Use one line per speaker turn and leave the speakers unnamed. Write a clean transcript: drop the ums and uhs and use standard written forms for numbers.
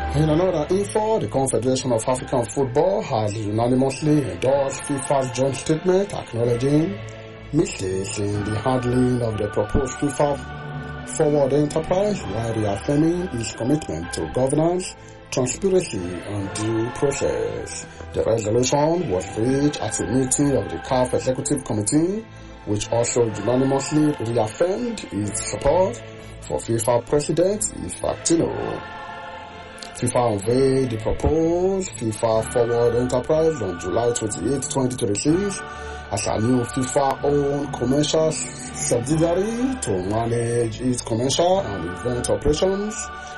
In another info, the Confederation of African Football has unanimously endorsed FIFA's joint statement acknowledging mistakes in the handling of the proposed FIFA forward enterprise while reaffirming its commitment to governance, transparency, and due process. The resolution was reached at a meeting of the CAF Executive Committee, which also unanimously reaffirmed its support for FIFA President Infantino. FIFA unveiled the proposed FIFA Forward Enterprise on July 28, 2026 as a new FIFA-owned commercial subsidiary to manage its commercial and event operations